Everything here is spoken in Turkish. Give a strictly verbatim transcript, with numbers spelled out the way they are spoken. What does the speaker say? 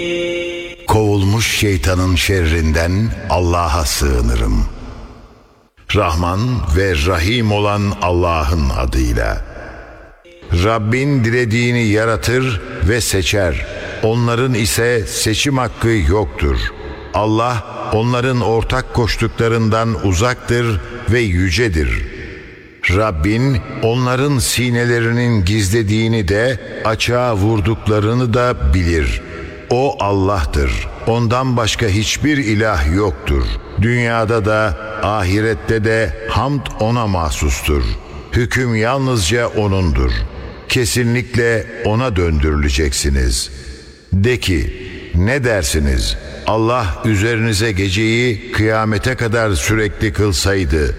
Kovulmuş şeytanın şerrinden Allah'a sığınırım. Rahman ve Rahim olan Allah'ın adıyla. Rabbin dilediğini yaratır ve seçer. Onların ise seçim hakkı yoktur. Allah onların ortak koştuklarından uzaktır ve yücedir. Rabbin onların sinelerinin gizlediğini de açığa vurduklarını da bilir. O Allah'tır. Ondan başka hiçbir ilah yoktur. Dünyada da ahirette de hamd O'na mahsustur. Hüküm yalnızca O'nundur. Kesinlikle O'na döndürüleceksiniz. De ki, ne dersiniz? Allah üzerinize geceyi kıyamete kadar sürekli kılsaydı